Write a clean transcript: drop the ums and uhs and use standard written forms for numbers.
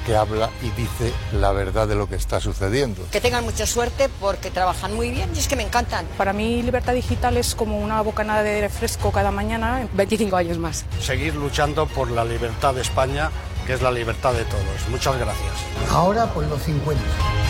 que habla y dice la verdad de lo que está sucediendo. Que tengan mucha suerte porque trabajan muy bien y es que me encantan. Para mí Libertad Digital es como una bocanada de aire fresco cada mañana, 25 años más. Seguir luchando por la libertad de España, que es la libertad de todos. Muchas gracias. Ahora por los 50.